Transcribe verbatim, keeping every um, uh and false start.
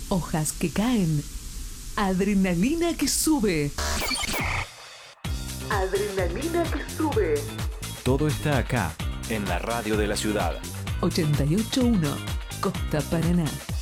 Hojas que caen. Adrenalina que sube. Adrenalina que sube. Todo está acá, en la radio de la ciudad. ochenta y ocho punto uno, Costa Paraná.